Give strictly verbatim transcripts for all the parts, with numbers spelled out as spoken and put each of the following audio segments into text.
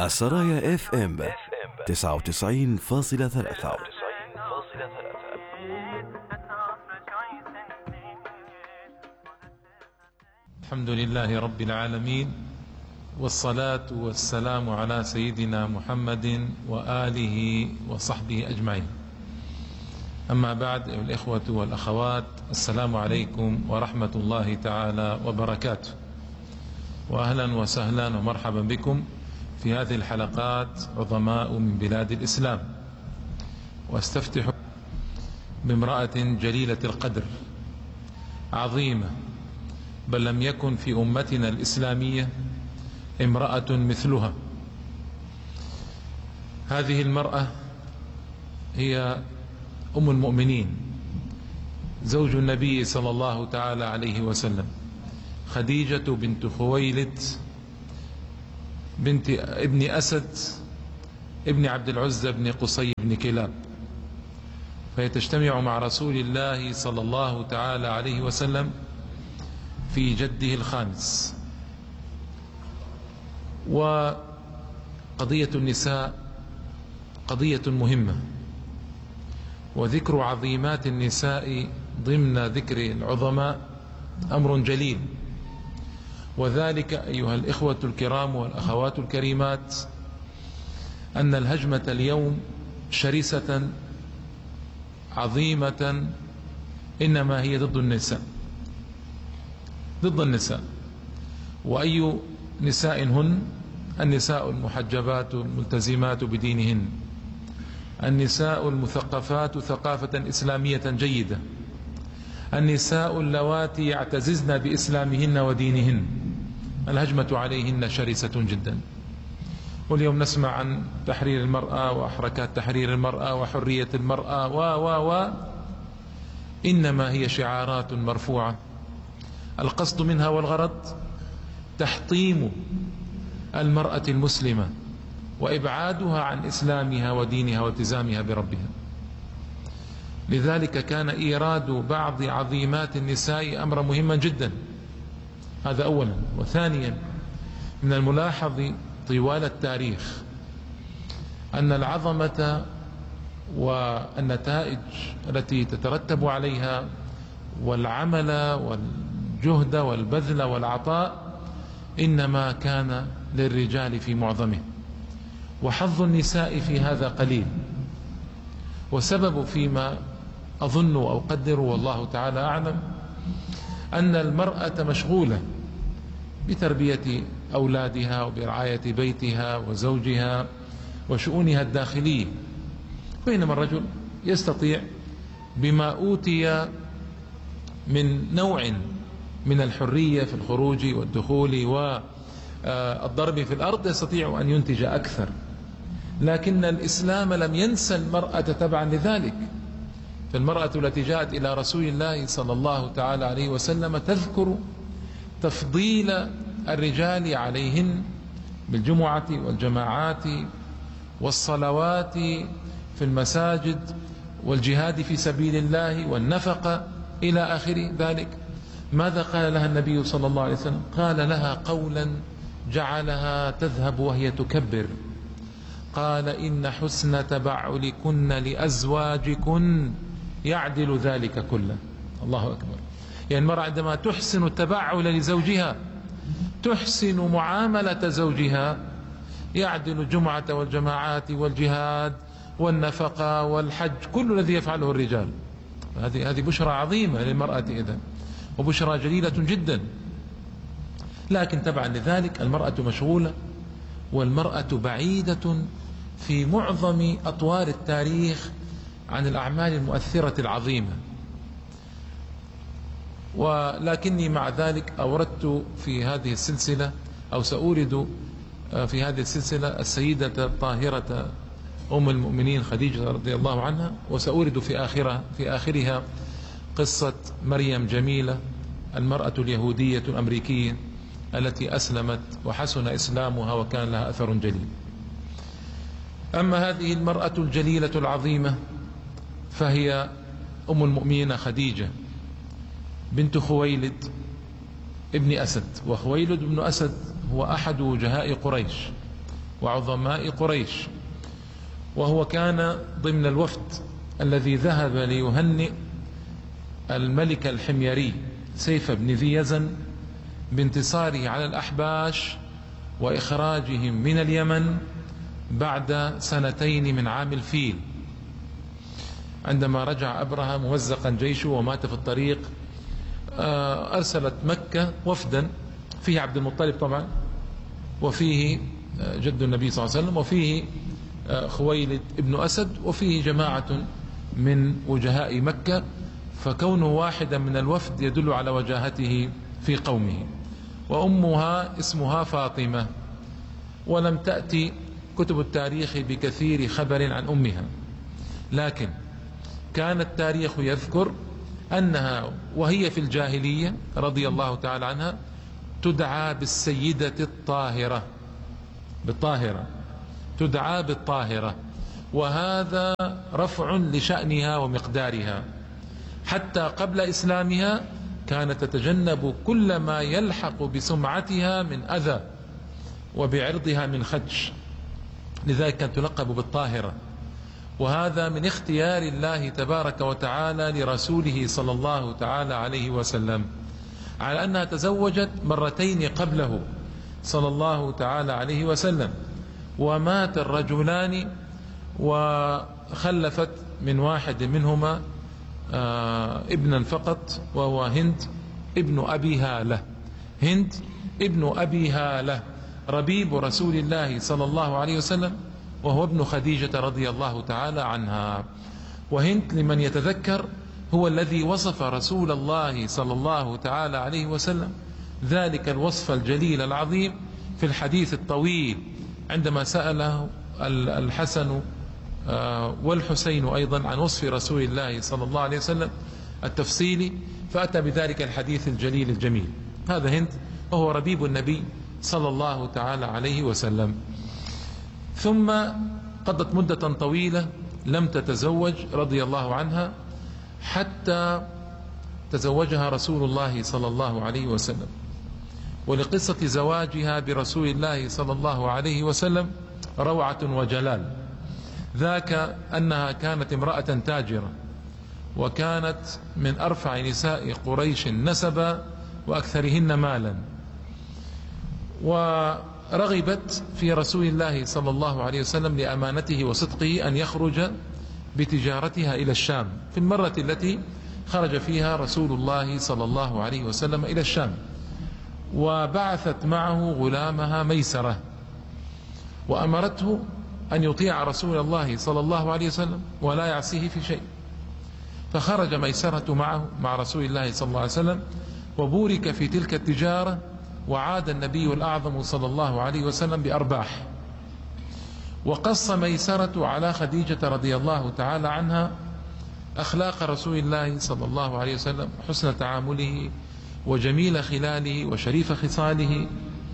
السرايا اف ام تسعة وتسعين فاصلة ثلاثة. الحمد لله رب العالمين، والصلاة والسلام على سيدنا محمد وآله وصحبه أجمعين. أما بعد، أيها الإخوة والأخوات، السلام عليكم ورحمة الله تعالى وبركاته، وأهلا وسهلا ومرحبا بكم في هذه الحلقات عظماء من بلاد الإسلام. واستفتح بامرأة جليلة القدر عظيمة، بل لم يكن في أمتنا الإسلامية امرأة مثلها. هذه المرأة هي أم المؤمنين، زوج النبي صلى الله تعالى عليه وسلم، خديجة بنت خويلد بنت ابن أسد ابن عبد العزى بن قصي بن كلاب. فهي تجتمع مع رسول الله صلى الله تعالى عليه وسلم في جده الخامس. وقضية النساء قضية مهمة، وذكر عظيمات النساء ضمن ذكر العظماء أمر جليل. وذلك أيها الإخوة الكرام والأخوات الكريمات أن الهجمة اليوم شرسة عظيمة، إنما هي ضد النساء، ضد النساء. وأي نساء هن؟ النساء المحجبات الملتزمات بدينهن، النساء المثقفات ثقافة إسلامية جيدة، النساء اللواتي يعتززن بإسلامهن ودينهن. الهجمة عليهن شرسة جدا. واليوم نسمع عن تحرير المرأة وحركات تحرير المرأة وحرية المرأة و و و إنما هي شعارات مرفوعة، القصد منها والغرض تحطيم المرأة المسلمة وإبعادها عن إسلامها ودينها والتزامها بربها. لذلك كان إيراد بعض عظيمات النساء أمرا مهما جدا، هذا أولا. وثانيا، من الملاحظ طوال التاريخ أن العظمة والنتائج التي تترتب عليها والعمل والجهد والبذل والعطاء إنما كان للرجال في معظمه، وحظ النساء في هذا قليل. وسبب فيما أظن أو أقدر والله تعالى أعلم أن المرأة مشغولة بتربية أولادها وبرعاية بيتها وزوجها وشؤونها الداخلية، بينما الرجل يستطيع بما أوتي من نوع من الحرية في الخروج والدخول والضرب في الأرض يستطيع أن ينتج أكثر. لكن الإسلام لم ينسى المرأة تبعا لذلك. فالمرأة التي جاءت إلى رسول الله صلى الله تعالى عليه وسلم تذكر تفضيل الرجال عليهن بالجمعة والجماعات والصلوات في المساجد والجهاد في سبيل الله والنفقة إلى آخر ذلك. ماذا قال لها النبي صلى الله عليه وسلم؟ قال لها قولا جعلها تذهب وهي تكبر، قال: إن حسن تبعلكن لأزواجكن يعدل ذلك كله. الله أكبر. يعني المرأة عندما تحسن التبعل لزوجها، تحسن معاملة زوجها، يعدل الجمعة والجماعات والجهاد والنفقة والحج، كل الذي يفعله الرجال. هذه هذه بشرى عظيمة للمرأة إذن، وبشرى جليلة جدا. لكن تبعا لذلك المرأة مشغولة، والمرأة بعيدة في معظم أطوار التاريخ عن الأعمال المؤثرة العظيمة. ولكني مع ذلك أوردت في هذه السلسلة أو سأورد في هذه السلسلة السيدة الطاهرة أم المؤمنين خديجة رضي الله عنها، وسأورد في آخرها في آخرها قصة مريم جميلة، المرأة اليهودية الأمريكية التي أسلمت وحسن إسلامها وكان لها أثر جليل. أما هذه المرأة الجليلة العظيمة فهي أم المؤمنين خديجة بنت خويلد ابن أسد. وخويلد بن أسد هو أحد وجهاء قريش، وعظماء قريش، وهو كان ضمن الوفد الذي ذهب ليهنئ الملك الحميري سيف بن ذي يزن بانتصاره على الأحباش وإخراجهم من اليمن بعد سنتين من عام الفيل، عندما رجع أبرهة ممزقا جيشه ومات في الطريق. أرسلت مكة وفدا فيه عبد المطلب طبعا، وفيه جد النبي صلى الله عليه وسلم، وفيه خويلد ابن أسد، وفيه جماعة من وجهاء مكة، فكونه واحدا من الوفد يدل على وجاهته في قومه. وأمها اسمها فاطمة، ولم تأتي كتب التاريخ بكثير خبر عن أمها، لكن كان التاريخ يذكر أنها وهي في الجاهلية رضي الله تعالى عنها تدعى بالسيدة الطاهرة، بالطاهرة تدعى بالطاهرة، وهذا رفع لشأنها ومقدارها. حتى قبل إسلامها كانت تتجنب كل ما يلحق بسمعتها من أذى وبعرضها من خدش، لذلك كانت تلقب بالطاهرة. وهذا من اختيار الله تبارك وتعالى لرسوله صلى الله تعالى عليه وسلم، على أنها تزوجت مرتين قبله صلى الله تعالى عليه وسلم، ومات الرجلان وخلفت من واحد منهما آه ابنا فقط، وهو هند ابن أبي هالة. هند ابن أبي هالة ربيب رسول الله صلى الله عليه وسلم، وهو ابن خديجة رضي الله تعالى عنها. وهند لمن يتذكر هو الذي وصف رسول الله صلى الله تعالى عليه وسلم ذلك الوصف الجليل العظيم في الحديث الطويل عندما سأله الحسن والحسين أيضا عن وصف رسول الله صلى الله عليه وسلم التفصيلي، فأتى بذلك الحديث الجليل الجميل. هذا هند وهو ربيب النبي صلى الله تعالى عليه وسلم. ثم قضت مدة طويلة لم تتزوج رضي الله عنها، حتى تزوجها رسول الله صلى الله عليه وسلم. ولقصة زواجها برسول الله صلى الله عليه وسلم روعة وجلال، ذاك أنها كانت امرأة تاجرة، وكانت من أرفع نساء قريش نسبا وأكثرهن مالا، ورغبت في رسول الله صلى الله عليه وسلم لأمانته وصدقه أن يخرج بتجارتها إلى الشام في المرة التي خرج فيها رسول الله صلى الله عليه وسلم إلى الشام، وبعثت معه غلامها ميسرة، وأمرته أن يطيع رسول الله صلى الله عليه وسلم ولا يعصيه في شيء. فخرج ميسرة معه مع رسول الله صلى الله عليه وسلم، وبورك في تلك التجارة، وعاد النبي الأعظم صلى الله عليه وسلم بأرباح. وقص ميسرة على خديجة رضي الله تعالى عنها أخلاق رسول الله صلى الله عليه وسلم، حسن تعامله وجميل خلاله وشريف خصاله،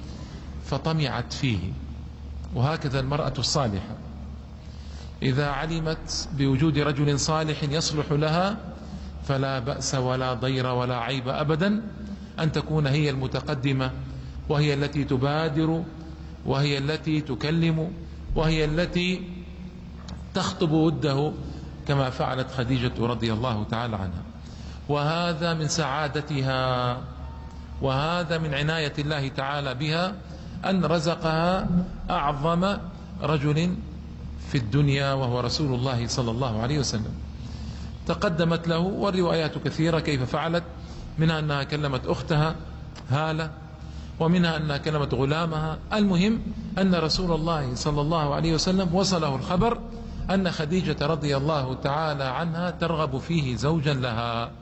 فطمعت فيه. وهكذا المرأة الصالحة إذا علمت بوجود رجل صالح يصلح لها فلا بأس ولا ضير ولا عيب أبدا أن تكون هي المتقدمة، وهي التي تبادر، وهي التي تكلم، وهي التي تخطب وده كما فعلت خديجة رضي الله تعالى عنها. وهذا من سعادتها، وهذا من عناية الله تعالى بها أن رزقها أعظم رجل في الدنيا وهو رسول الله صلى الله عليه وسلم. تقدمت له، والروايات كثيرة كيف فعلت، منها أنها كلمت أختها هالة، ومنها أنها كلمت غلامها. المهم أن رسول الله صلى الله عليه وسلم وصله الخبر أن خديجة رضي الله تعالى عنها ترغب فيه زوجا لها،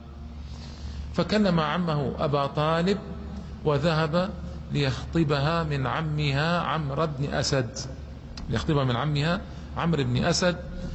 فكلم عمه أبا طالب وذهب ليخطبها من عمها عمرو بن أسد، ليخطبها من عمها عمرو بن أسد،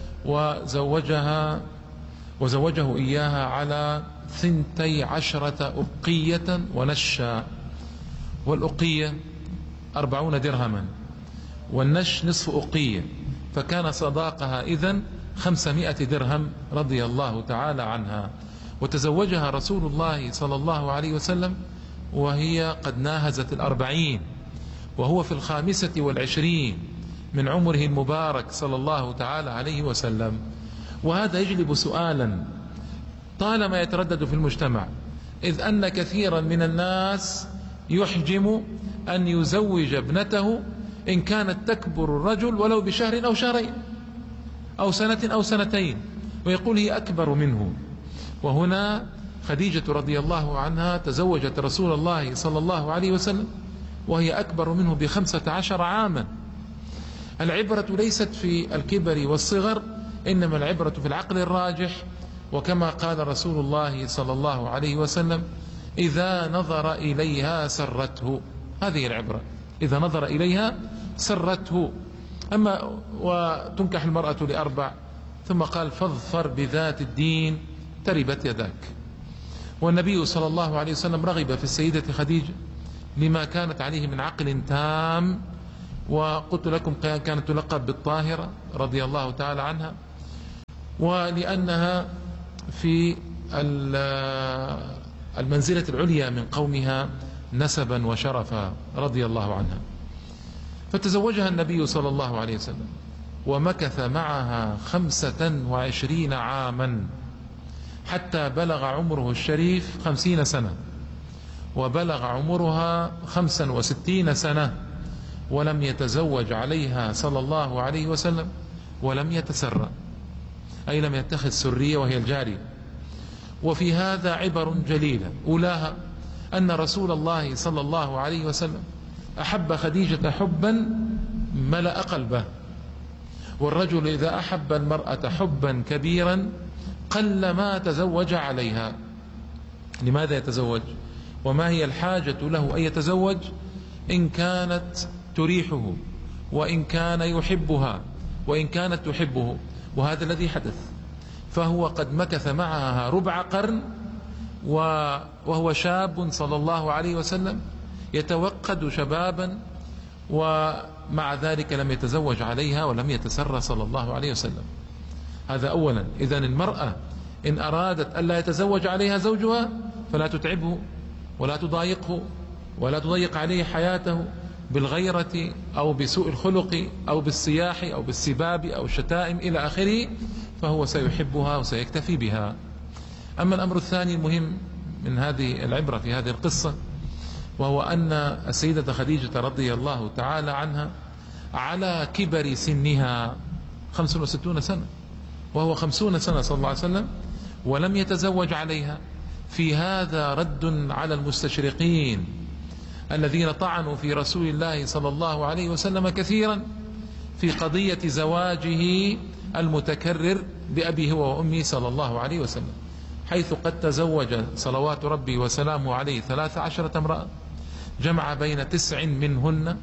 وزوجها وزوجه إياها على ثنتي عشرة أقية ونشا، والأقية أربعون درهما والنش نصف أقية، فكان صداقها إذن خمسمائة درهم رضي الله تعالى عنها. وتزوجها رسول الله صلى الله عليه وسلم وهي قد ناهزت الأربعين، وهو في الخامسة والعشرين من عمره المبارك صلى الله تعالى عليه وسلم. وهذا يجلب سؤالا طالما يتردد في المجتمع، إذ أن كثيرا من الناس يحجم أن يزوج ابنته إن كانت تكبر الرجل ولو بشهر أو شهرين أو سنة أو سنتين، ويقول هي أكبر منه. وهنا خديجة رضي الله عنها تزوجت رسول الله صلى الله عليه وسلم وهي أكبر منه بخمسة عشر عاما. العبرة ليست في الكبر والصغر، إنما العبرة في العقل الراجح. وكما قال رسول الله صلى الله عليه وسلم: إذا نظر إليها سرته. هذه العبرة، إذا نظر إليها سرته. أما وتنكح المرأة لأربع، ثم قال: فاظفر بذات الدين تربت يداك. والنبي صلى الله عليه وسلم رغب في السيدة خديجة لما كانت عليه من عقل تام، وقلت لكم كانت تلقب بالطاهرة رضي الله تعالى عنها، ولأنها في المنزلة العليا من قومها نسبا وشرفا رضي الله عنها. فتزوجها النبي صلى الله عليه وسلم ومكث معها خمسة وعشرين عاما حتى بلغ عمره الشريف خمسين سنة، وبلغ عمرها خمسا وستين سنة، ولم يتزوج عليها صلى الله عليه وسلم ولم يتسرى، أي لم يتخذ سرية وهي الجارية. وفي هذا عبر جليلة، أولاها أن رسول الله صلى الله عليه وسلم أحب خديجة حبا ملأ قلبه. والرجل إذا أحب المرأة حبا كبيرا قل ما تزوج عليها. لماذا يتزوج؟ وما هي الحاجة له أن يتزوج إن كانت تريحه، وإن كان يحبها، وإن كانت تحبه؟ وهذا الذي حدث. فهو قد مكث معها ربع قرن وهو شاب صلى الله عليه وسلم يتوقد شبابا، ومع ذلك لم يتزوج عليها ولم يتسرى صلى الله عليه وسلم. هذا أولا. إذن المرأة إن أرادت ألا يتزوج عليها زوجها فلا تتعبه ولا تضايقه ولا تضيق عليه حياته بالغيرة أو بسوء الخلق أو بالصياح أو بالسباب أو الشتائم إلى آخره، فهو سيحبها وسيكتفي بها. أما الأمر الثاني المهم من هذه العبرة في هذه القصة، وهو أن السيدة خديجة رضي الله تعالى عنها على كبر سنها خمس وستون سنة، وهو خمسون سنة صلى الله عليه وسلم، ولم يتزوج عليها. في هذا رد على المستشرقين الذين طعنوا في رسول الله صلى الله عليه وسلم كثيرا في قضية زواجه المتكرر بأبيه وأمه صلى الله عليه وسلم، حيث قد تزوج صلوات ربي وسلامه عليه ثلاث عشرة امرأة، جمع بين تسع منهن،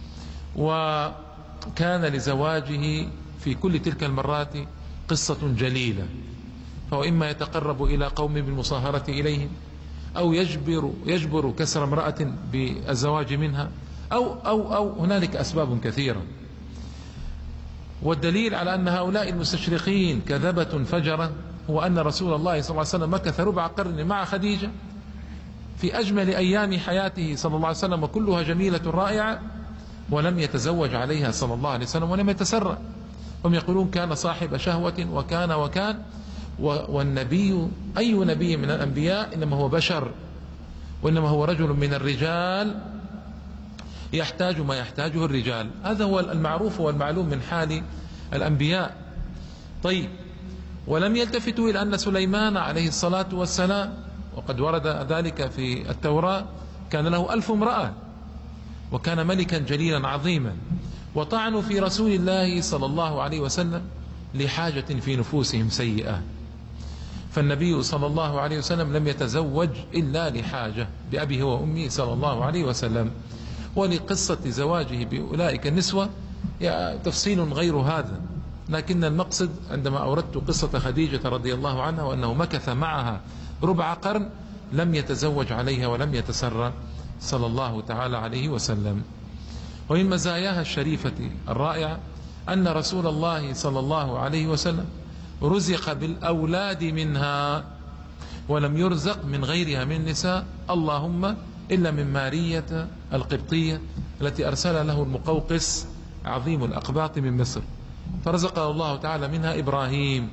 وكان لزواجه في كل تلك المرات قصة جليلة. فهو إما يتقرب إلى قوم بالمصاهرة إليهم، أو يجبر, يجبر كسر امرأة بالزواج منها، أو, أو, أو هنالك أسباب كثيرة. والدليل على أن هؤلاء المستشرقين كذبة فجرة هو أن رسول الله صلى الله عليه وسلم مكث ربع قرن مع خديجة في أجمل أيام حياته صلى الله عليه وسلم، وكلها جميلة رائعة، ولم يتزوج عليها صلى الله عليه وسلم ولم يتسرى. هم يقولون كان صاحب شهوة وكان وكان والنبي أي نبي من الأنبياء إنما هو بشر، وإنما هو رجل من الرجال يحتاج ما يحتاجه الرجال. هذا هو المعروف والمعلوم من حال الأنبياء. طيب، ولم يلتفتوا إلى أن سليمان عليه الصلاة والسلام، وقد ورد ذلك في التوراة، كان له ألف امرأة وكان ملكا جليلا عظيما، وطعنوا في رسول الله صلى الله عليه وسلم لحاجة في نفوسهم سيئة. فالنبي صلى الله عليه وسلم لم يتزوج إلا لحاجة بأبيه وأمه صلى الله عليه وسلم. ولقصة زواجه بأولئك النسوة تفصيل غير هذا، لكن المقصد عندما أوردت قصة خديجة رضي الله عنها وأنه مكث معها ربع قرن لم يتزوج عليها ولم يتسرى صلى الله تعالى عليه وسلم. ومن مزاياها الشريفة الرائعة أن رسول الله صلى الله عليه وسلم رزق بالأولاد منها، ولم يرزق من غيرها من النساء، اللهم إلا من مارية القبطية التي أرسل له المقوقس عظيم الأقباط من مصر، فرزقه الله تعالى منها إبراهيم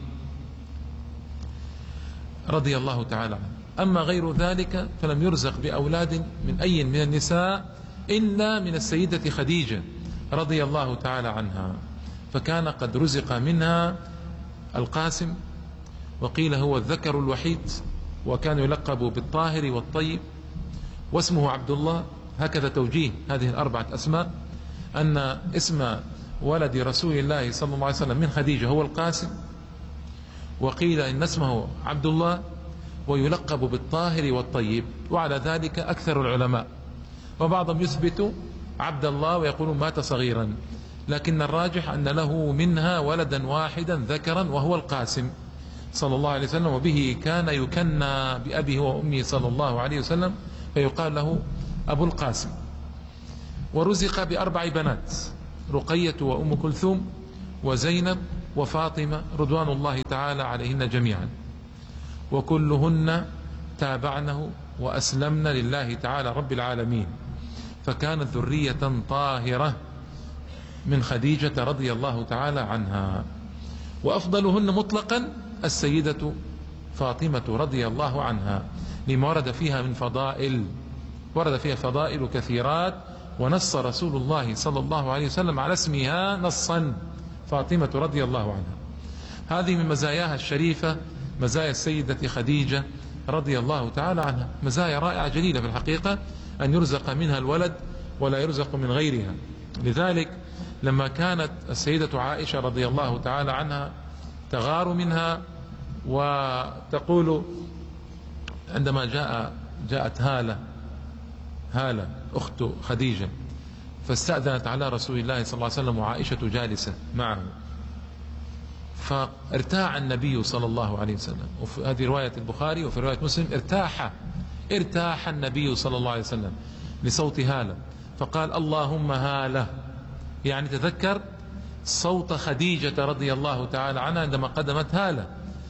رضي الله تعالى عنه. أما غير ذلك فلم يرزق بأولاد من أي من النساء إلا من السيدة خديجة رضي الله تعالى عنها، فكان قد رزق منها القاسم، وقيل هو الذكر الوحيد، وكان يلقب بالطاهر والطيب، واسمه عبد الله. هكذا توجيه هذه الأربعة أسماء، أن اسم ولد رسول الله صلى الله عليه وسلم من خديجة هو القاسم، وقيل إن اسمه عبد الله، ويلقب بالطاهر والطيب، وعلى ذلك أكثر العلماء، وبعضهم يثبت عبد الله ويقول مات صغيرا، لكن الراجح أن له منها ولدا واحدا ذكرا وهو القاسم صلى الله عليه وسلم، وبه كان يكنى بأبيه وأمه صلى الله عليه وسلم، فيقال له أبو القاسم. ورزق بأربع بنات: رقية وأم كلثوم وزينب وفاطمة رضوان الله تعالى عليهن جميعا، وكلهن تابعنه وأسلمن لله تعالى رب العالمين، فكانت ذرية طاهرة من خديجة رضي الله تعالى عنها. وأفضلهن مطلقا السيدة فاطمة رضي الله عنها، لما ورد فيها من فضائل، ورد فيها فضائل كثيرات، ونص رسول الله صلى الله عليه وسلم على اسمها نصا: فاطمة رضي الله عنها. هذه من مزاياها الشريفة، مزايا السيدة خديجة رضي الله تعالى عنها، مزايا رائعة جليلة في الحقيقة، أن يرزق منها الولد ولا يرزق من غيرها. لذلك لما كانت السيدة عائشة رضي الله تعالى عنها تغار منها وتقول، عندما جاء جاءت هالة هالة أخت خديجة فاستأذنت على رسول الله صلى الله عليه وسلم وعائشة جالسة معه، فارتاع النبي صلى الله عليه وسلم، وفي هذه رواية البخاري وفي رواية مسلم ارتاح ارتاح النبي صلى الله عليه وسلم لصوت هالة، فقال: اللهم هالة، يعني تذكر صوت خديجة رضي الله تعالى عنها عندما قدمت هالة.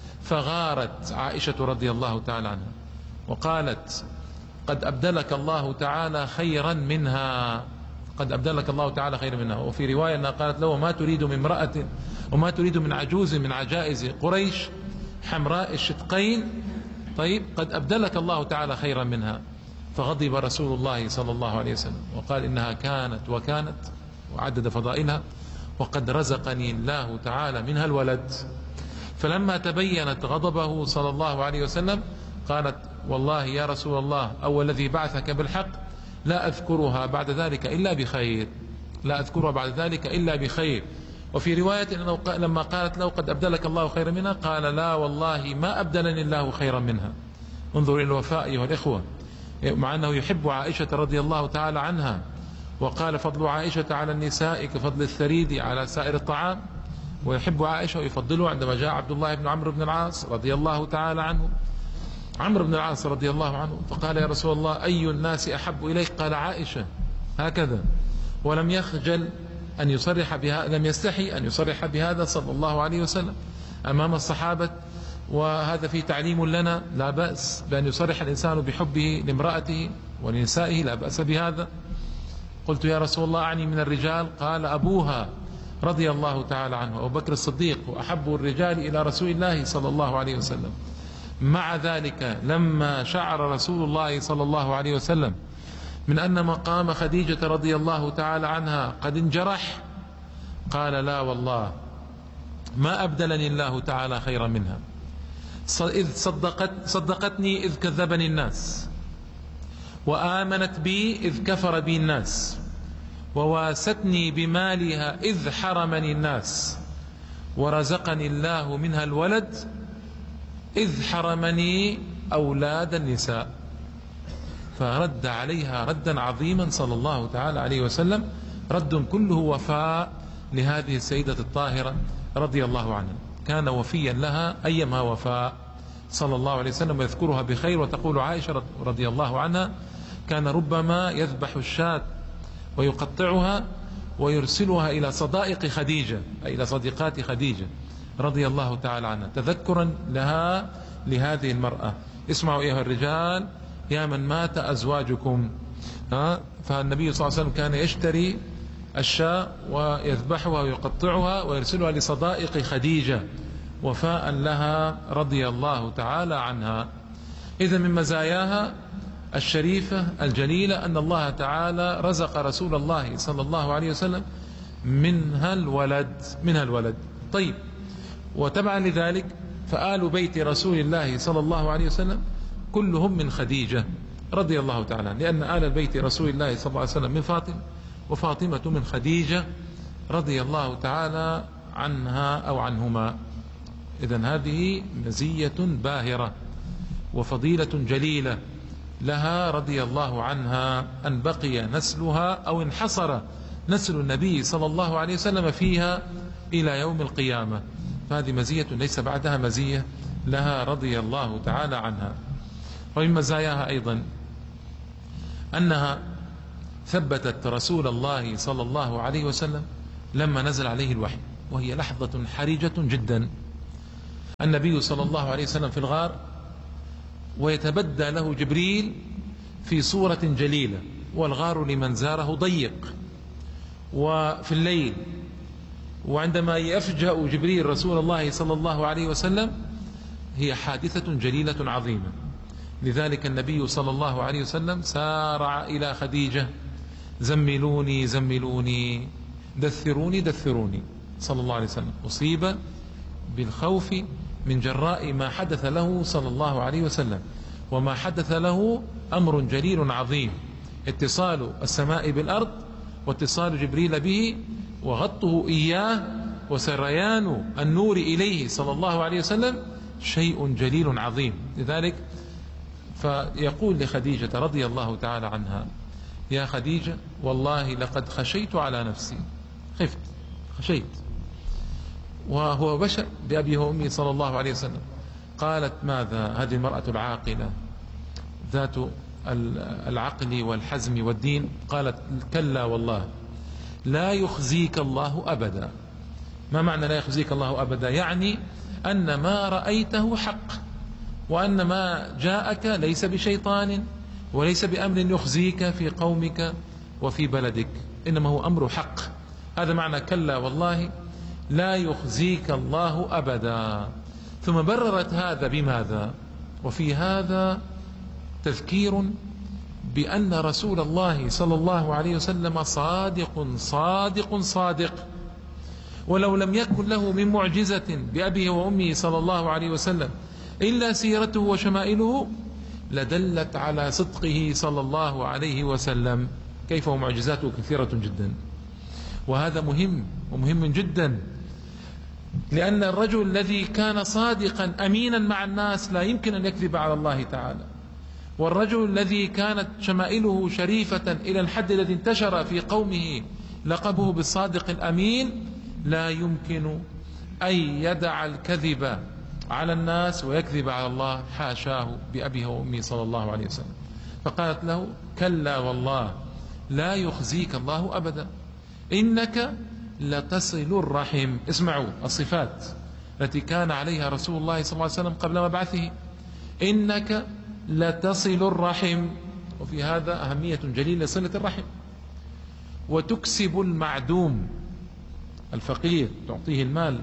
فغارت عائشة رضي الله تعالى عنها وقالت: قد أبدلك الله تعالى خيرا منها، قد أبدلك الله تعالى خيرا منها. وفي رواية أنها قالت له: ما تريد من امرأة وما تريد من عجوز من عجائز قريش حمراء الشدقين، طيب قد أبدلك الله تعالى خيرا منها. فغضب رسول الله صلى الله عليه وسلم وقال: إنها كانت وكانت، وعدد فضائلها، وقد رزقني الله تعالى منها الولد. فلما تبينت غضبه صلى الله عليه وسلم قالت: والله يا رسول الله، أو الذي بعثك بالحق، لا أذكرها بعد ذلك إلا بخير، لا أذكرها بعد ذلك إلا بخير. وفي رواية أنه لما قالت له: قد أبدلك الله خيرا منها، قال: لا والله ما أبدلني الله خيرا منها. انظر إلى الوفاء أيها الإخوة، مع أنه يحب عائشة رضي الله تعالى عنها، وقال: فضل عائشة على النساء كفضل الثريد على سائر الطعام، ويحب عائشة ويفضله. عندما جاء عبد الله بن عمرو بن العاص رضي الله تعالى عنه، عمرو بن العاص رضي الله عنه، فقال: يا رسول الله، أي الناس أحب إليك؟ قال: عائشة. هكذا، ولم يخجل أن يصرح بها، لم يستحي أن يصرح بهذا صلى الله عليه وسلم أمام الصحابة. وهذا فيه تعليم لنا، لا بأس بأن يصرح الإنسان بحبه لامرأته ولنسائه، لا بأس بهذا. قلت: يا رسول الله، أعني من الرجال؟ قال: أبوها رضي الله تعالى عنه، أبو بكر الصديق، وأحب الرجال إلى رسول الله صلى الله عليه وسلم. مع ذلك لما شعر رسول الله صلى الله عليه وسلم من أن مقام خديجة رضي الله تعالى عنها قد انجرح، قال: لا والله ما أبدلني الله تعالى خيرا منها، إذ صدقت صدقتني إذ كذبني الناس، وآمنت بي إذ كفر بي الناس، وواستني بمالها إذ حرمني الناس، ورزقني الله منها الولد إذ حرمني أولاد النساء. فرد عليها ردا عظيما صلى الله تعالى عليه وسلم، رد كله وفاء لهذه السيدة الطاهرة رضي الله عنها. كان وفيا لها أيما وفاء صلى الله عليه وسلم، ويذكرها بخير. وتقول عائشة رضي الله عنها: كان ربما يذبح الشاة ويقطعها ويرسلها إلى صدائق خديجة، أي إلى صديقات خديجة رضي الله تعالى عنها، تذكرا لها لهذه المرأة. اسمعوا أيها الرجال يا من مات أزواجكم. ها؟ فالنبي صلى الله عليه وسلم كان يشتري الشاة ويذبحها ويقطعها ويرسلها لصدائق خديجة وفاء لها رضي الله تعالى عنها. إذن من مزاياها الشريفة الجليلة أن الله تعالى رزق رسول الله صلى الله عليه وسلم منها الولد منها الولد طيب، وتبعا لذلك فآل بيت رسول الله صلى الله عليه وسلم كلهم من خديجة رضي الله تعالى، لأن آل البيت رسول الله صلى الله عليه وسلم من فاطمة، وفاطمة من خديجة رضي الله تعالى عنها أو عنهما. إذن هذه مزية باهرة وفضيلة جليلة لها رضي الله عنها أن بقي نسلها أو انحصر نسل النبي صلى الله عليه وسلم فيها إلى يوم القيامة، فهذه مزية ليس بعدها مزية لها رضي الله تعالى عنها. ومن مزاياها أيضا أنها ثبتت رسول الله صلى الله عليه وسلم لما نزل عليه الوحي، وهي لحظة حرجة جدا. النبي صلى الله عليه وسلم في الغار ويتبدى له جبريل في صورة جليلة، والغار لمن زاره ضيق وفي الليل، وعندما يفجأ جبريل رسول الله صلى الله عليه وسلم هي حادثة جليلة عظيمة. لذلك النبي صلى الله عليه وسلم سارع إلى خديجة: زملوني زملوني، دثروني دثروني، صلى الله عليه وسلم. أصيب بالخوف من جراء ما حدث له صلى الله عليه وسلم، وما حدث له أمر جليل عظيم، اتصال السماء بالأرض واتصال جبريل به وغطه إياه وسريان النور إليه صلى الله عليه وسلم شيء جليل عظيم. لذلك فيقول لخديجة رضي الله تعالى عنها: يا خديجة والله لقد خشيت على نفسي، خفت خشيت، وهو بشر بأبيه وأمي صلى الله عليه وسلم. قالت: ماذا؟ هذه المرأة العاقلة ذات العقل والحزم والدين. قالت: كلا والله لا يخزيك الله أبدا. ما معنى لا يخزيك الله أبدا؟ يعني أن ما رأيته حق، وأن ما جاءك ليس بشيطان وليس بأمر يخزيك في قومك وفي بلدك، إنما هو أمر حق. هذا معنى كلا والله لا يخزيك الله أبدا. ثم بررت هذا بماذا؟ وفي هذا تذكير بأن رسول الله صلى الله عليه وسلم صادق صادق صادق، ولو لم يكن له من معجزة بأبيه وأمه صلى الله عليه وسلم إلا سيرته وشمائله لدلت على صدقه صلى الله عليه وسلم، كيف ومعجزاته كثيرة جدا. وهذا مهم ومهم جدا، لأن الرجل الذي كان صادقا أمينا مع الناس لا يمكن أن يكذب على الله تعالى، والرجل الذي كانت شمائله شريفة إلى الحد الذي انتشر في قومه لقبه بالصادق الأمين لا يمكن أن يدع الكذب على الناس ويكذب على الله، حاشاه بأبيه وأمه صلى الله عليه وسلم. فقالت له: كلا والله لا يخزيك الله أبدا، إنك لتصل الرحم. اسمعوا الصفات التي كان عليها رسول الله صلى الله عليه وسلم قبل مبعثه: إنك لتصل الرحم، وفي هذا أهمية جليلة لصلة الرحم، وتكسب المعدوم الفقير تعطيه المال،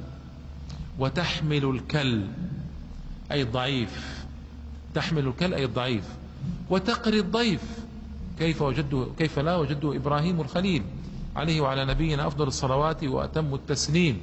وتحمل الكل أي الضعيف، تحمل الكل أي الضعيف، وتقري الضيف. كيف وجده كيف لا وجده إبراهيم الخليل عليه وعلى نبينا أفضل الصلوات وأتم التسليم.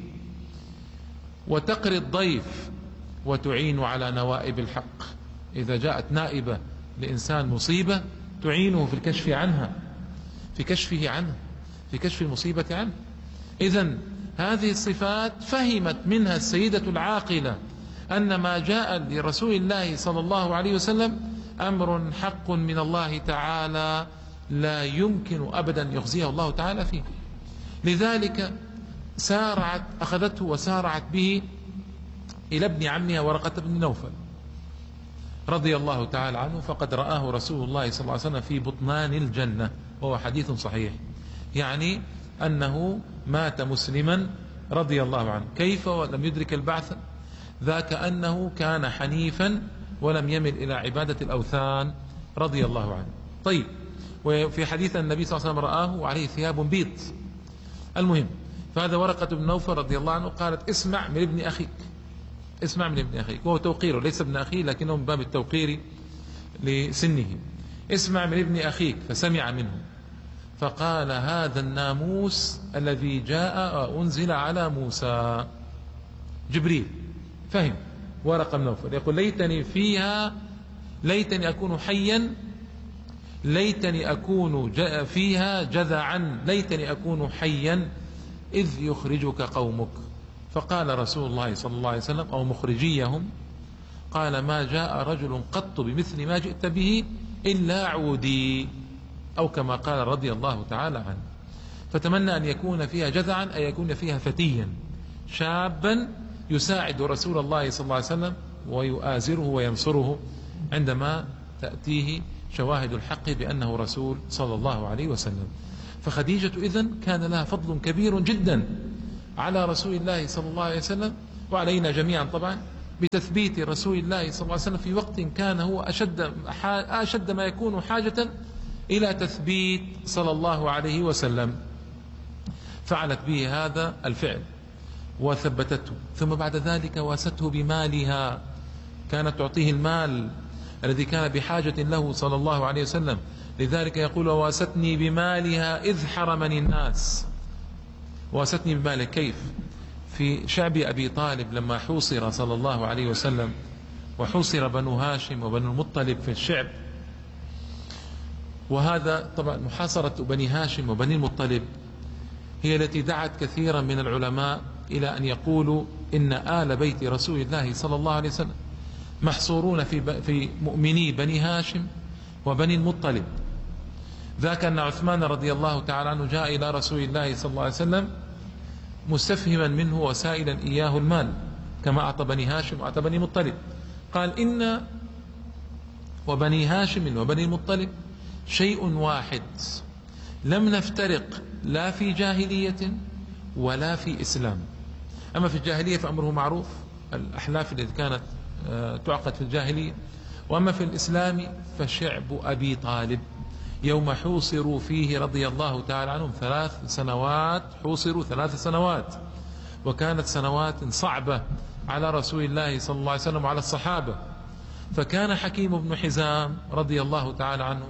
وتقري الضيف وتعين على نوائب الحق، إذا جاءت نائبة لإنسان مصيبة تعينه في الكشف عنها، في كشفه عنه، في كشف المصيبة عنه. إذن هذه الصفات فهمت منها السيدة العاقلة أن ما جاء لرسول الله صلى الله عليه وسلم أمر حق من الله تعالى لا يمكن أبدا يخزيه الله تعالى فيه. لذلك سارعت أخذته وسارعت به إلى ابن عمها ورقة بن نوفل رضي الله تعالى عنه، فقد رآه رسول الله صلى الله عليه وسلم في بطنان الجنة، وهو حديث صحيح، يعني أنه مات مسلما رضي الله عنه. كيف ولم يدرك البعث؟ ذاك أنه كان حنيفا ولم يمل إلى عبادة الأوثان رضي الله عنه. طيب، وفي حديث النبي صلى الله عليه وسلم رآه وعليه ثياب بيض، المهم، فهذا ورقة بن نوفل رضي الله عنه قالت اسمع من ابن أخيك، اسمع من ابن أخيك، وهو توقيره ليس ابن أخيه لكنه من باب التوقير لسنه. اسمع من ابن أخيك، فسمع منه فقال هذا الناموس الذي جاء وأنزل على موسى. جبريل فهم ورقة بن نوفل يقول ليتني فيها ليتني أكون حيا ليتني أكون فيها جذعا ليتني أكون حيا إذ يخرجك قومك. فقال رسول الله صلى الله عليه وسلم أو مخرجيهم قال ما جاء رجل قط بمثل ما جئت به إلا عودي، أو كما قال رضي الله تعالى عنه. فتمنى أن يكون فيها جذعا أي يكون فيها فتيا شابا يساعد رسول الله صلى الله عليه وسلم ويؤازره وينصره عندما تأتيه شواهد الحق بأنه رسول صلى الله عليه وسلم. فخديجة إذن كان لها فضل كبير جدا على رسول الله صلى الله عليه وسلم وعلينا جميعا طبعا بتثبيت رسول الله صلى الله عليه وسلم في وقت كان هو أشد, أشد ما يكون حاجة إلى تثبيت صلى الله عليه وسلم. فعلت به هذا الفعل وثبتته، ثم بعد ذلك واسته بمالها، كانت تعطيه المال الذي كان بحاجة له صلى الله عليه وسلم. لذلك يقول واستني بمالها إذ حرمني الناس. واستني بمالها كيف؟ في شعب أبي طالب لما حوصر صلى الله عليه وسلم وحوصر بنو هاشم وبنو المطلب في الشعب، وهذا طبعا محاصرة بني هاشم وبني المطلب هي التي دعت كثيرا من العلماء إلى أن يقولوا إن آل بيت رسول الله صلى الله عليه وسلم محصورون في في مؤمني بني هاشم وبني المطلب. ذاك أن عثمان رضي الله تعالى عنه جاء إلى رسول الله صلى الله عليه وسلم مستفهما منه وسائلا إياه المال كما أعطى بني هاشم وأعطى بني المطلب. قال إن وبني هاشم وبني المطلب شيء واحد لم نفترق لا في جاهلية ولا في إسلام. أما في الجاهلية فأمره معروف، الأحلاف التي كانت تعقد في الجاهلية، وأما في الإسلام فشعب أبي طالب يوم حوصروا فيه رضي الله تعالى عنهم ثلاث سنوات، حوصروا ثلاث سنوات، وكانت سنوات صعبة على رسول الله صلى الله عليه وسلم وعلى الصحابة. فكان حكيم بن حزام رضي الله تعالى عنه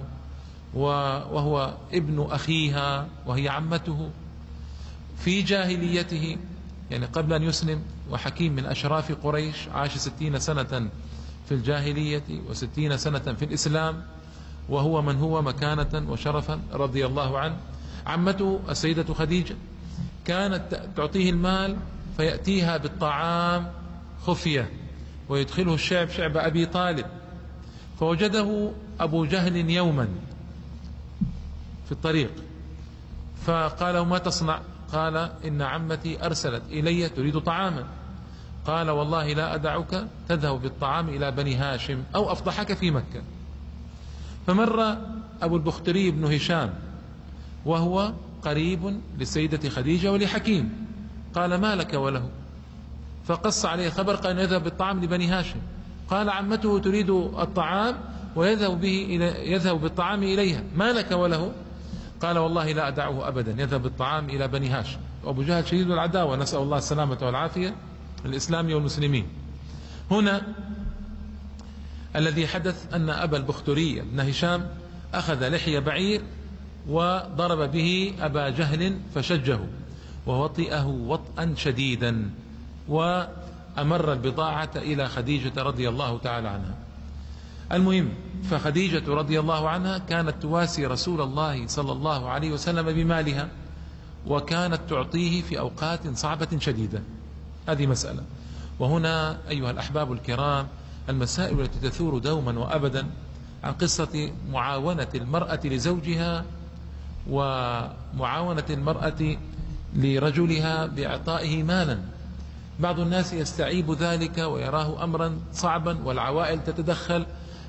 وهو ابن أخيها وهي عمته في جاهليته، يعني قبل أن يسلم، وحكيم من أشراف قريش عاش ستين سنة في الجاهلية وستين سنة في الإسلام، وهو من هو مكانة وشرفا رضي الله عنه. عمته السيدة خديجة كانت تعطيه المال فيأتيها بالطعام خفية ويدخله الشعب شعب أبي طالب. فوجده أبو جهل يوما في الطريق فقال وما تصنع؟ قال إن عمتي أرسلت إلي تريد طعاما. قال والله لا أدعك تذهب بالطعام إلى بني هاشم أو أفضحك في مكة. فمر أبو البختري بن هشام وهو قريب للسيدة خديجة ولحكيم، قال ما لك وله؟ فقص عليه خبر، قال يذهب بالطعام لبني هاشم. قال عمته تريد الطعام ويذهب به إلى يذهب بالطعام إليها، ما لك وله؟ قال والله لا أدعه أبدا يذهب بالطعام إلى بني هاشم. وأبو جهل شديد العداوة، نسأل الله السلامة والعافية للإسلام والمسلمين. هنا الذي حدث أن أبا البختري بن هشام أخذ لحية بعير وضرب به أبا جهل فشجه ووطئه وطئا شديدا، وأمر البضاعة إلى خديجة رضي الله تعالى عنها. المهم، فخديجة رضي الله عنها كانت تواسي رسول الله صلى الله عليه وسلم بمالها، وكانت تعطيه في أوقات صعبة شديدة. هذه مسألة. وهنا أيها الأحباب الكرام المسائل التي تثور دوما وأبدا عن قصة معاونة المرأة لزوجها ومعاونة المرأة لرجلها بإعطائه مالا. بعض الناس يستعيب ذلك ويراه أمرا صعبا، والعوائل تتدخل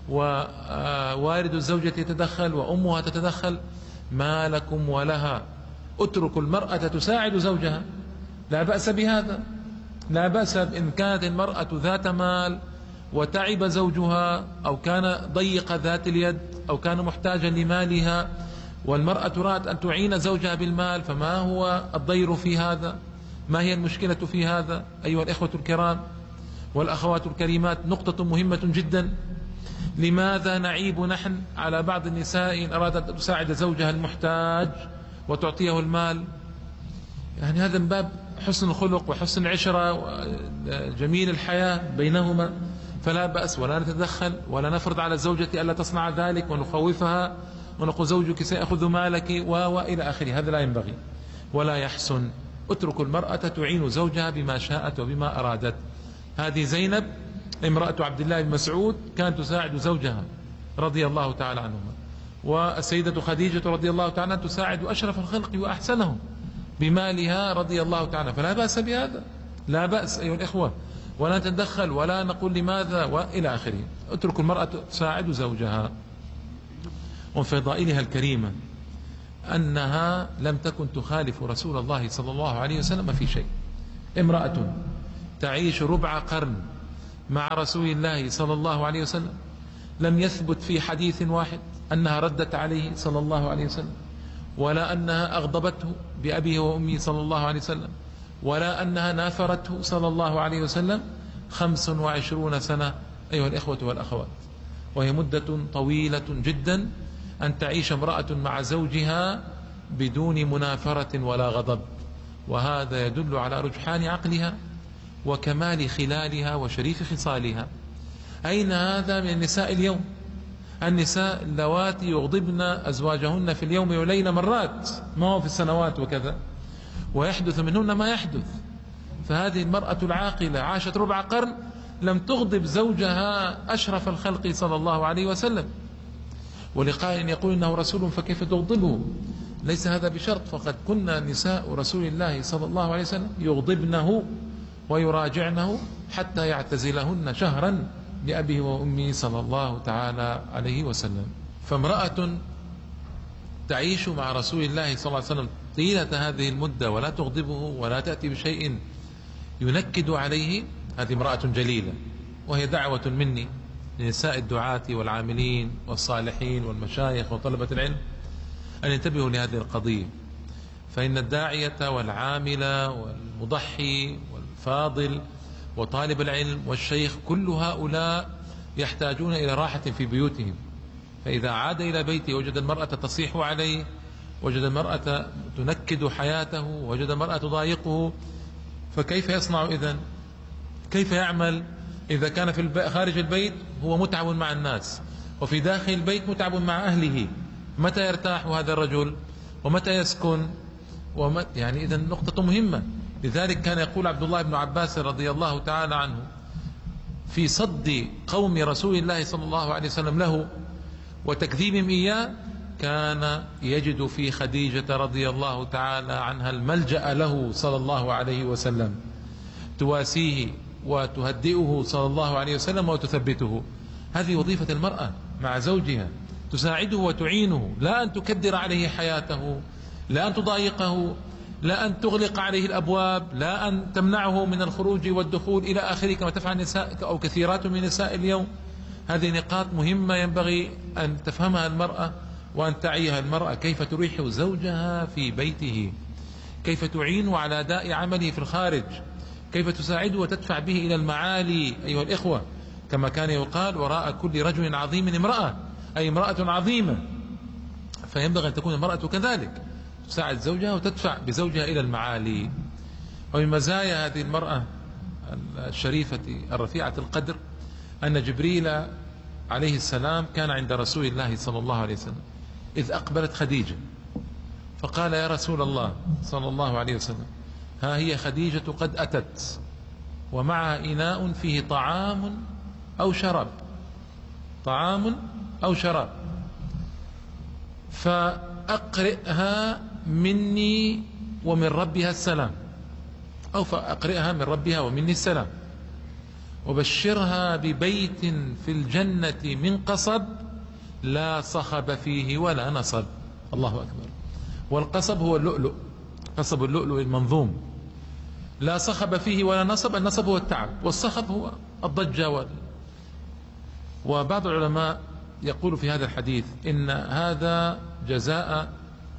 ووالد الزوجة يتدخل وأمها تتدخل. ما لكم ولها؟ اتركوا المرأة تساعد زوجها، لا بأس بهذا، لا بأس إن كانت المرأة ذات مال وتعب زوجها أو كان ضيق ذات اليد أو كان محتاجا لمالها والمرأة رأت أن تعين زوجها بالمال، فما هو الضير في هذا؟ ما هي المشكلة في هذا أيها الإخوة الكرام والأخوات الكريمات؟ نقطة مهمة جدا. لماذا نعيب نحن على بعض النساء إن أرادت أن تساعد زوجها المحتاج وتعطيه المال؟ يعني هذا من باب حسن الخلق وحسن العشرة وجميل الحياة بينهما، فلا بأس، ولا نتدخل ولا نفرض على الزوجة ألا تصنع ذلك ونخوفها ونقول زوجك سيأخذ مالك وإلى آخره. هذا لا ينبغي ولا يحسن. اتركوا المرأة تعين زوجها بما شاءت وبما أرادت. هذه زينب امرأة عبد الله بن مسعود كانت تساعد زوجها رضي الله تعالى عنهما، والسيدة خديجة رضي الله تعالى عنها تساعد أشرف الخلق وأحسنهم بمالها رضي الله تعالى، فلا بأس بهذا، لا بأس أيها الإخوة، ولا نتدخل ولا نقول لماذا وإلى آخره. اتركوا المرأة تساعد زوجها. ومن فضائلها الكريمة أنها لم تكن تخالف رسول الله صلى الله عليه وسلم في شيء. امرأة تعيش ربع قرن مع رسول الله صلى الله عليه وسلم، لم يثبت في حديث واحد أنها ردت عليه صلى الله عليه وسلم، ولا أنها أغضبته بأبيه وأمه صلى الله عليه وسلم، ولا أنها نافرته صلى الله عليه وسلم. خمس وعشرون سنة أيها الإخوة والأخوات، وهي مدة طويلة جدا أن تعيش امرأة مع زوجها بدون منافرة ولا غضب، وهذا يدل على رجحان عقلها وكمال خلالها وشريف خصالها. أين هذا من النساء اليوم؟ النساء اللواتي يغضبن أزواجهن في اليوم والليلة مرات، ما هو في السنوات وكذا، ويحدث منهن ما يحدث. فهذه المرأة العاقلة عاشت ربع قرن لم تغضب زوجها أشرف الخلق صلى الله عليه وسلم. ولقائل يقول إنه رسول فكيف تغضبه؟ ليس هذا بشرط، فقد كنا نساء رسول الله صلى الله عليه وسلم يغضبنه ويراجعنه حتى يعتزلهن شهرا لأبيه وأمه صلى الله تعالى عليه وسلم. فامرأة تعيش مع رسول الله صلى الله عليه وسلم طيلة هذه المدة ولا تغضبه ولا تأتي بشيء ينكد عليه، هذه امرأة جليلة. وهي دعوة مني لنساء الدعاة والعاملين والصالحين والمشايخ وطلبة العلم أن ينتبهوا لهذه القضية، فإن الداعية والعامل والمضحي والفاضل وطالب العلم والشيخ كل هؤلاء يحتاجون إلى راحة في بيوتهم. فإذا عاد إلى بيته وجد المرأة تصيح عليه، وجد المرأة تنكد حياته، وجد المرأة تضايقه، فكيف يصنع إذن؟ كيف يعمل إذا كان في الب... خارج البيت هو متعب مع الناس، وفي داخل البيت متعب مع أهله؟ متى يرتاح هذا الرجل ومتى يسكن؟ ومت... يعني إذن نقطة مهمة. لذلك كان يقول عبد الله بن عباس رضي الله تعالى عنه في صد قوم رسول الله صلى الله عليه وسلم له وتكذيبهم إياه، كان يجد في خديجة رضي الله تعالى عنها الملجأ له صلى الله عليه وسلم، تواسيه وتهدئه صلى الله عليه وسلم وتثبته. هذه وظيفة المرأة مع زوجها، تساعده وتعينه، لا أن تكدر عليه حياته، لا أن تضايقه، لا أن تغلق عليه الأبواب، لا أن تمنعه من الخروج والدخول إلى آخره كما تفعل نساء أو كثيرات من نساء اليوم. هذه نقاط مهمة ينبغي أن تفهمها المرأة وأن تعيها المرأة، كيف تريح زوجها في بيته، كيف تعينه على أداء عمله في الخارج، كيف تساعده وتدفع به إلى المعالي أيها الإخوة. كما كان يقال وراء كل رجل عظيم امرأة، أي امرأة عظيمة، فينبغي أن تكون المرأة كذلك، تساعد زوجها وتدفع بزوجها إلى المعالي. ومن مزايا هذه المرأة الشريفة الرفيعة القدر أن جبريل عليه السلام كان عند رسول الله صلى الله عليه وسلم إذ أقبلت خديجة، فقال يا رسول الله صلى الله عليه وسلم ها هي خديجة قد أتت ومعها إناء فيه طعام أو شراب، طعام أو شراب، فأقرئها مني ومن ربها السلام، أو فأقرئها من ربها ومني السلام، وبشرها ببيت في الجنة من قصب لا صخب فيه ولا نصب. الله أكبر. والقصب هو اللؤلؤ، قصب اللؤلؤ المنظوم، لا صخب فيه ولا نصب. النصب هو التعب، والصخب هو الضجة وال... وبعض العلماء يقول في هذا الحديث إن هذا جزاء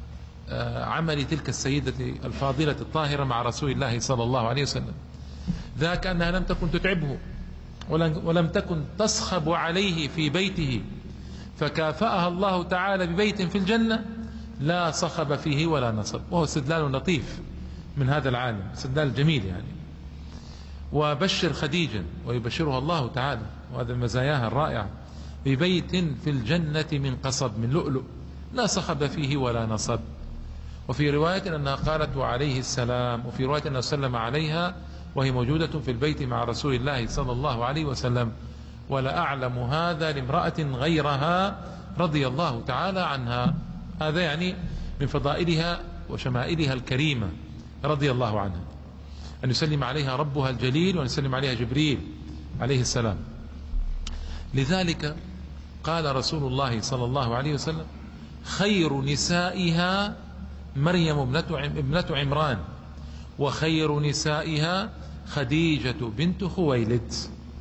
عمل تلك السيدة الفاضلة الطاهرة مع رسول الله صلى الله عليه وسلم، ذاك أنها لم تكن تتعبه ولم تكن تصخب عليه في بيته، فكافأها الله تعالى ببيت في الجنة لا صخب فيه ولا نصب. وهو استدلال لطيف من هذا العالم، استدلال جميل يعني. وبشر خديجة، ويبشرها الله تعالى، وهذا مزاياها الرائعة، ببيت في الجنة من قصب، من لؤلؤ لا صخب فيه ولا نصب. وفي رواية أنها قالت وعليه السلام، وفي رواية أنه سلم عليها وهي موجودة في البيت مع رسول الله صلى الله عليه وسلم. ولا أعلم هذا لامرأة غيرها رضي الله تعالى عنها. هذا يعني من فضائلها وشمائلها الكريمة رضي الله عنها، أن يسلم عليها ربها الجليل وأن يسلم عليها جبريل عليه السلام. لذلك قال رسول الله صلى الله عليه وسلم: خير نسائها مريم ابنة عمران، وخير نسائها خديجة بنت خويلد.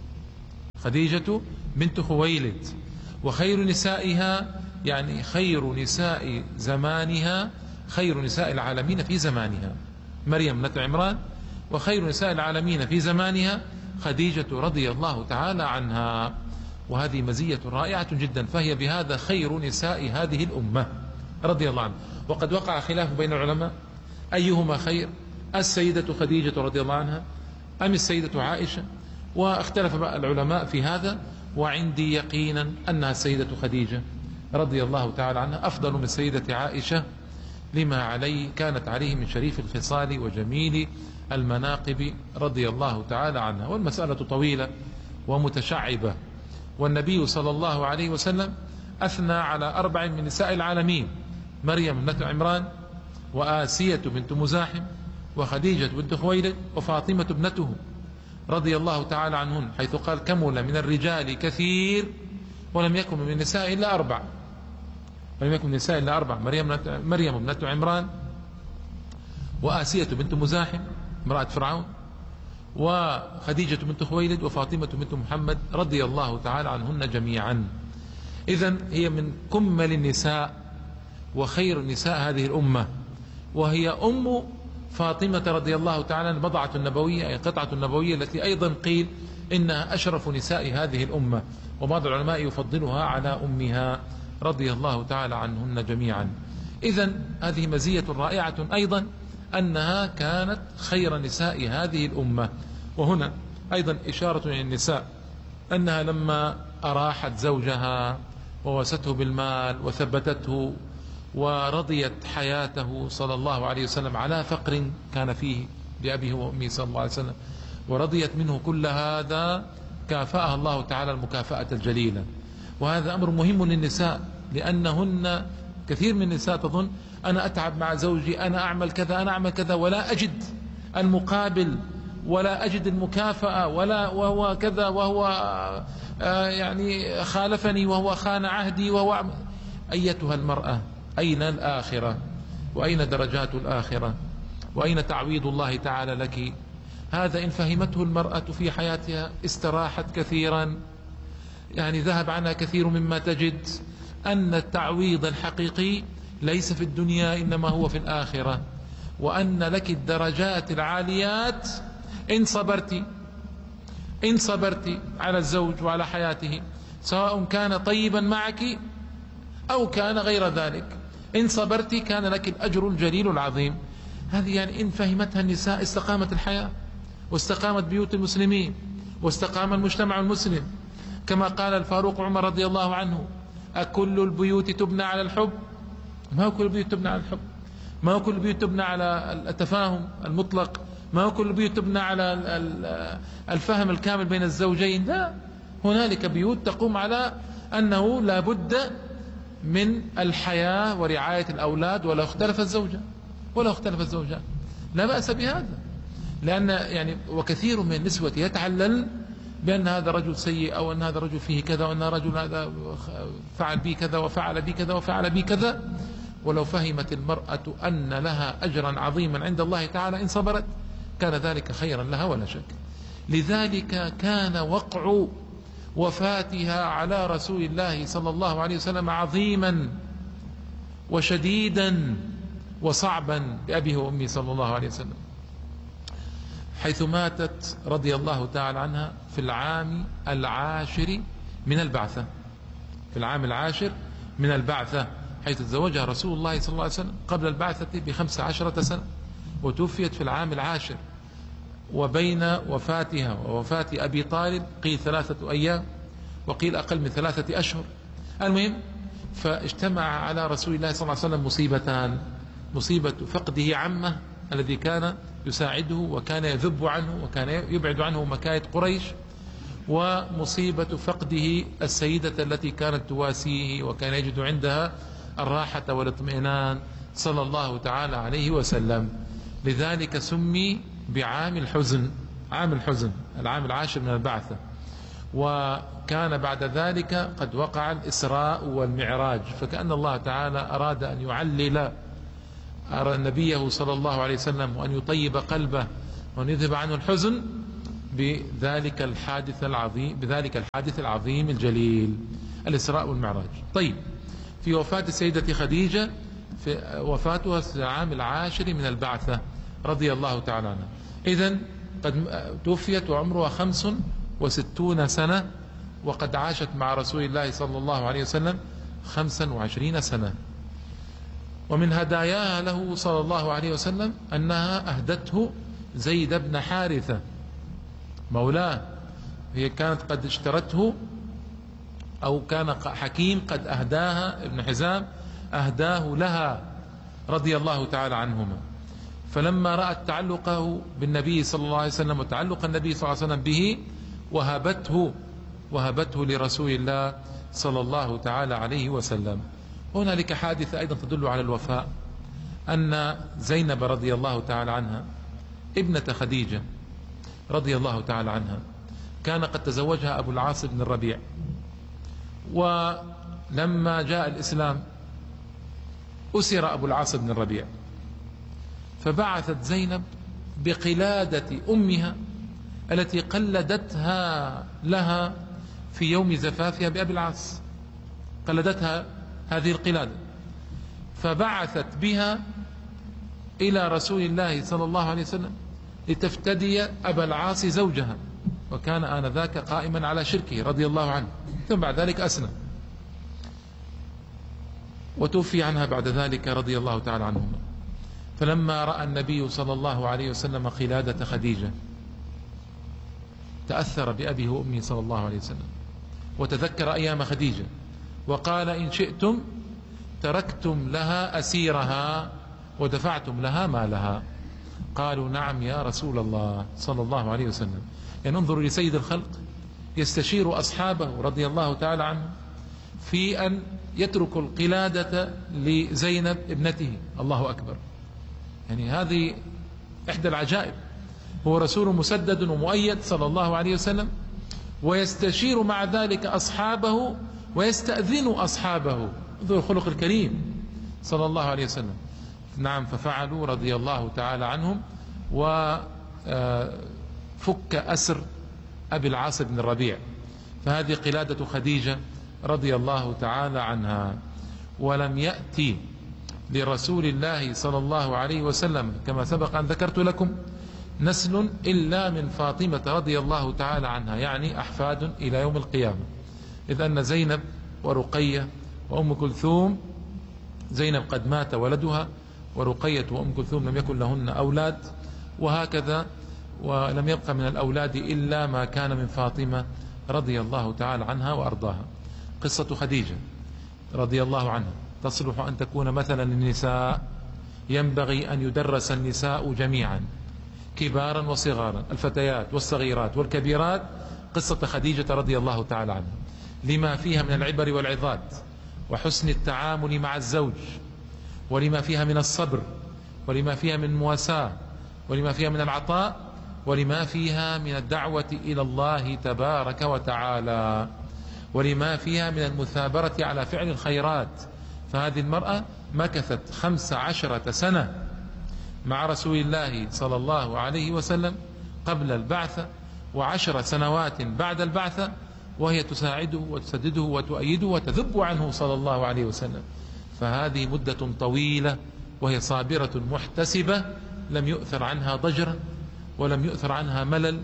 خديجة بنت خويلد. وخير نسائها يعني خير نساء زمانها، خير نساء العالمين في زمانها مريم ابنة عمران، وخير نساء العالمين في زمانها خديجة رضي الله تعالى عنها. وهذه مزية رائعة جدا، فهي بهذا خير نساء هذه الأمة رضي الله عنها. وقد وقع خلاف بين العلماء أيهما خير، السيدة خديجة رضي الله عنها أم السيدة عائشة، واختلف العلماء في هذا، وعندي يقينا أنها السيدة خديجة رضي الله تعالى عنها أفضل من السيدة عائشة، لما عليه كانت عليه من شريف الخصال وجميل المناقب رضي الله تعالى عنها. والمسألة طويلة ومتشعبة، والنبي صلى الله عليه وسلم أثنى على أربع من نساء العالمين: مريم ابنة عمران، وآسية بنت مزاحم، وخديجة بنت خويلد، وفاطمة ابنته رضي الله تعالى عنهن، حيث قال: كمل من الرجال كثير ولم يكن من النساء إلا أربع. ولم يكن من النساء إلا أربع: مريم مريم ابنة عمران، وآسية بنت مزاحم امرأة فرعون، وخديجة بنت خويلد، وفاطمة بنت محمد رضي الله تعالى عنهن جميعا. إذن هي من كمل النساء وخير نساء هذه الأمة، وهي أم فاطمة رضي الله تعالى عنها، البضعة النبوية أي القطعة النبوية التي أيضا قيل إنها أشرف نساء هذه الأمة، وبعض العلماء يفضلها على أمها رضي الله تعالى عنهن جميعا. إذن هذه مزية رائعة أيضا، أنها كانت خير نساء هذه الأمة. وهنا أيضا إشارة للنساء أنها لما أراحت زوجها ووسته بالمال وثبتته ورضيت حياته صلى الله عليه وسلم على فقر كان فيه بأبيه وأمه صلى الله عليه وسلم، ورضيت منه كل هذا، كافأها الله تعالى المكافأة الجليلة. وهذا أمر مهم للنساء، لأنهن كثير من النساء تظن أنا أتعب مع زوجي، أنا أعمل كذا، أنا أعمل كذا، ولا أجد المقابل، ولا أجد المكافأة، ولا وهو كذا، وهو آه يعني خالفني، وهو خان عهدي، وهو. أيتها المرأة، أين الآخرة؟ وأين درجات الآخرة؟ وأين تعويض الله تعالى لك؟ هذا إن فهمته المرأة في حياتها استراحت كثيرا، يعني ذهب عنها كثير مما تجد. أن التعويض الحقيقي ليس في الدنيا، إنما هو في الآخرة، وأن لك الدرجات العاليات إن صبرت إن صبرت على الزوج وعلى حياته، سواء كان طيبا معك أو كان غير ذلك. إن صبرت كان لك الأجر الجليل العظيم. هذه يعني إن فهمتها النساء استقامت الحياة، واستقامت بيوت المسلمين، واستقام المجتمع المسلم. كما قال الفاروق عمر رضي الله عنه: أكل البيوت تبنى على الحب؟ ما هو كل البيوت تبنى على الحب، ما هو كل البيوت تبنى على التفاهم المطلق، ما هو كل البيوت تبنى على الفهم الكامل بين الزوجين. لا، هنالك بيوت تقوم على أنه لا بد من الحياة ورعاية الأولاد، ولو اختلف الزوجة ولو اختلف الزوجان لا بأس بهذا. لأن يعني وكثير من النسوة يتعلل بأن هذا رجل سيء، أو أن هذا رجل فيه كذا، وأن رجل هذا فعل بي كذا وفعل بي كذا وفعل بي كذا. ولو فهمت المرأة أن لها أجرا عظيما عند الله تعالى إن صبرت، كان ذلك خيرا لها ولا شك. لذلك كان وقع وفاتها على رسول الله صلى الله عليه وسلم عظيما، وشديدا وصعبا بأبيه وأمي صلى الله عليه وسلم، حيث ماتت رضي الله تعالى عنها في العام العاشر من البعثة، في العام العاشر من البعثة، حيث تزوجها رسول الله صلى الله عليه وسلم قبل البعثة بخمس عشرة سنة، وتوفيت في العام العاشر، وبين وفاتها ووفاة أبي طالب قيل ثلاثة أيام وقيل أقل من ثلاثة أشهر. المهم، فاجتمع على رسول الله صلى الله عليه وسلم مصيبتان: مصيبة فقده عمه الذي كان يساعده وكان يذب عنه وكان يبعد عنه مكايد قريش، ومصيبة فقده السيدة التي كانت تواسيه وكان يجد عندها الراحة والاطمئنان صلى الله تعالى عليه وسلم. لذلك سمي بعام الحزن، عام الحزن، العام العاشر من البعثة. وكان بعد ذلك قد وقع الإسراء والمعراج، فكأن الله تعالى أراد أن يعلل نبيه صلى الله عليه وسلم وأن يطيب قلبه وأن يذهب عنه الحزن بذلك الحادث العظيم، بذلك الحادث العظيم الجليل، الإسراء والمعراج. طيب، في وفاة السيدة خديجة، في وفاتها في العام العاشر من البعثة رضي الله تعالى عنها. إذن قد توفيت وعمرها خمس وستون سنة، وقد عاشت مع رسول الله صلى الله عليه وسلم خمسا وعشرين سنة. ومن هداياها له صلى الله عليه وسلم أنها أهدته زيد بن حارثة مولاه، هي كانت قد اشترته، أو كان حكيم قد أهداها، ابن حزام أهداه لها رضي الله تعالى عنهما. فلما رأت تعلقه بالنبي صلى الله عليه وسلم وتعلق النبي صلى الله عليه وسلم به وهبته وهبته لرسول الله صلى الله تعالى عليه وسلم. هنالك حادثة أيضا تدل على الوفاء، أن زينب رضي الله تعالى عنها ابنة خديجة رضي الله تعالى عنها كان قد تزوجها أبو العاص بن الربيع، ولما جاء الإسلام أسر أبو العاص بن الربيع، فبعثت زينب بقلادة أمها التي قلدتها لها في يوم زفافها بأبي العاص، قلدتها هذه القلادة، فبعثت بها إلى رسول الله صلى الله عليه وسلم لتفتدي أبا العاص زوجها، وكان آنذاك قائما على شركه رضي الله عنه، ثم بعد ذلك أسلم وتوفي عنها بعد ذلك رضي الله تعالى عنهما. فلما رأى النبي صلى الله عليه وسلم قلادة خديجة تأثر بأبيه وأمه صلى الله عليه وسلم، وتذكر أيام خديجة، وقال: إن شئتم تركتم لها أسيرها ودفعتم لها مالها. قالوا: نعم يا رسول الله صلى الله عليه وسلم. يعني انظروا لسيد الخلق يستشير أصحابه رضي الله تعالى عنه في أن يتركوا القلادة لزينب ابنته. الله أكبر، يعني هذه إحدى العجائب. هو رسول مسدد ومؤيد صلى الله عليه وسلم، ويستشير مع ذلك أصحابه ويستأذن أصحابه. انظروا الخلق الكريم صلى الله عليه وسلم. نعم، ففعلوا رضي الله تعالى عنهم، وفك أسر أبي العاص بن الربيع. فهذه قلادة خديجة رضي الله تعالى عنها. ولم يأتي لرسول الله صلى الله عليه وسلم كما سبق أن ذكرت لكم نسل إلا من فاطمة رضي الله تعالى عنها، يعني أحفاد إلى يوم القيامة، إذ أن زينب ورقية وأم كلثوم، زينب قد مات ولدها، ورقية وأم كلثوم لم يكن لهن أولاد، وهكذا، ولم يبقى من الأولاد إلا ما كان من فاطمة رضي الله تعالى عنها وأرضاها. قصة خديجة رضي الله عنها تصلح أن تكون مثلا للنساء، ينبغي أن يدرس النساء جميعا كبارا وصغارا، الفتيات والصغيرات والكبيرات، قصة خديجة رضي الله تعالى عنها، لما فيها من العبر والعظات وحسن التعامل مع الزوج، ولما فيها من الصبر، ولما فيها من مواساة، ولما فيها من العطاء، ولما فيها من الدعوة إلى الله تبارك وتعالى، ولما فيها من المثابرة على فعل الخيرات. فهذه المرأة مكثت خمس عشرة سنة مع رسول الله صلى الله عليه وسلم قبل البعثة، وعشر سنوات بعد البعثة، وهي تساعده وتسدده وتؤيده وتذب عنه صلى الله عليه وسلم. فهذه مدة طويلة وهي صابرة محتسبة، لم يؤثر عنها ضجر ولم يؤثر عنها ملل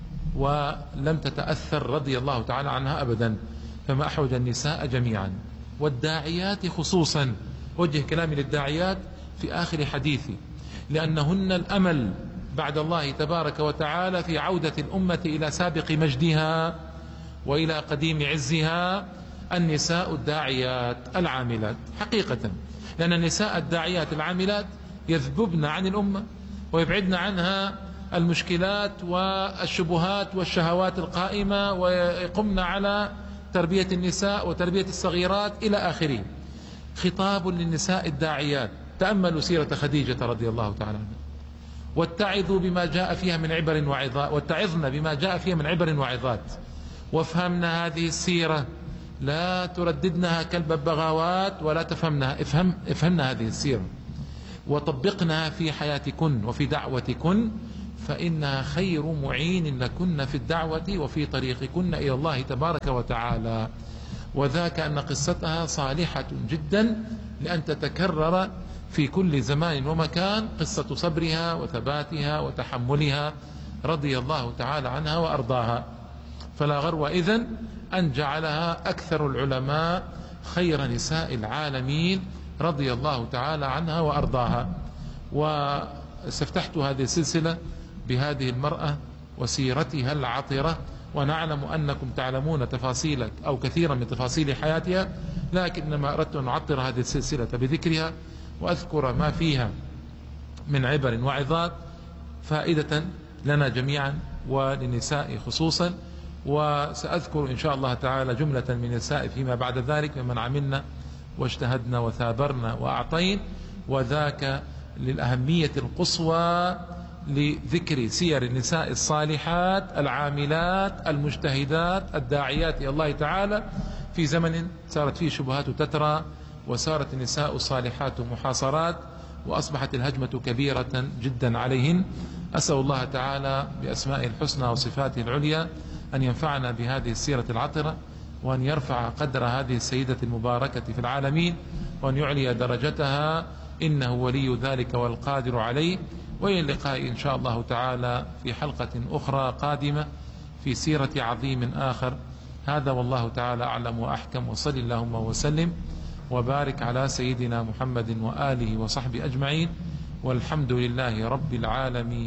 ولم تتأثر رضي الله تعالى عنها أبدا. فما أحوج النساء جميعا والداعيات خصوصا. وجه كلامي للداعيات في آخر حديثي، لأنهن الأمل بعد الله تبارك وتعالى في عودة الأمة إلى سابق مجدها وإلى قديم عزها. النساء الداعيات العاملات حقيقة، لأن النساء الداعيات العاملات يذببن عن الأمة ويبعدن عنها المشكلات والشبهات والشهوات القائمة، ويقمن على تربية النساء وتربية الصغيرات إلى آخره. خطاب للنساء الداعيات: تأملوا سيرة خديجة رضي الله تعالى عنها، واتعظوا بما جاء فيها من عبر وعظات، واتعظن بما جاء فيها من عبر وعظات، وافهمنا هذه السيرة، لا ترددنها كالببغاوات ولا تفهمنها، افهم افهمنا هذه السيرة وطبقناها في حياتكن وفي دعوتكن، فإنها خير معين لكن في الدعوة وفي طريقكن إلى الله تبارك وتعالى. وذاك أن قصتها صالحة جدا لأن تتكرر في كل زمان ومكان، قصة صبرها وثباتها وتحملها رضي الله تعالى عنها وأرضاها. فلا غرو إذن أن جعلها أكثر العلماء خير نساء العالمين رضي الله تعالى عنها وأرضاها. واستفتحت هذه السلسلة بهذه المرأة وسيرتها العطرة، ونعلم أنكم تعلمون تفاصيل أو كثيرا من تفاصيل حياتها، لكنما أردت أن أعطر هذه السلسلة بذكرها وأذكر ما فيها من عبر وعظات فائدة لنا جميعا وللنساء خصوصا. وسأذكر إن شاء الله تعالى جملة من النساء فيما بعد ذلك ممن عملنا واجتهدنا وثابرنا وأعطين، وذاك للأهمية القصوى لذكر سير النساء الصالحات العاملات المجتهدات الداعيات إلى الله تعالى في زمن صارت فيه شبهات تترى، وصارت النساء الصالحات محاصرات، وأصبحت الهجمة كبيرة جدا عليهن. أسأل الله تعالى بأسمائه الحسنى وصفاته العليا أن ينفعنا بهذه السيرة العطرة، وأن يرفع قدر هذه السيدة المباركة في العالمين، وأن يعلي درجتها، إنه ولي ذلك والقادر عليه. وإلى اللقاء إن شاء الله تعالى في حلقة أخرى قادمة في سيرة عظيم آخر. هذا والله تعالى أعلم وأحكم، وصل اللهم وسلم وبارك على سيدنا محمد وآله وصحبه أجمعين، والحمد لله رب العالمين.